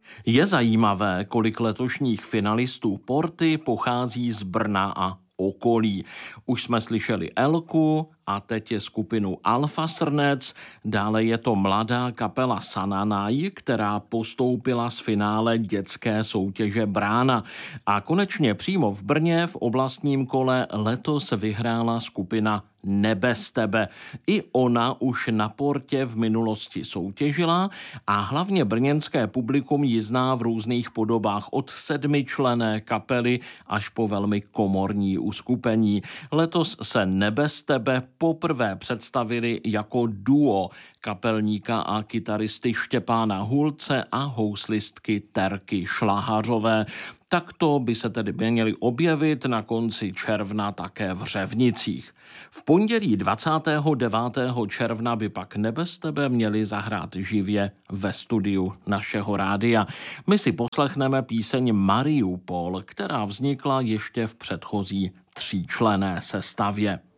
Je zajímavé, kolik letošních finalistů Porty pochází z Brna a okolí. Už jsme slyšeli Elku a teď je skupinu Alfa Srnec, dále je to mladá kapela Sananaj, která postoupila z finále dětské soutěže Brána. A konečně přímo v Brně v oblastním kole letos vyhrála skupina Nebez tebe. I ona už na Portě v minulosti soutěžila a hlavně brněnské publikum ji zná v různých podobách od 7členné kapely až po velmi komorní uskupení. Letos se Nebez tebe poprvé představili jako duo kapelníka a kytaristy Štěpána Hulce a houslistky Terky Šlahařové. Takto by se tedy měli objevit na konci června také v Řevnicích. V pondělí 29. června by pak Nebez tebe měli zahrát živě ve studiu našeho rádia. My si poslechneme píseň Mariupol, která vznikla ještě v předchozí 3členné sestavě.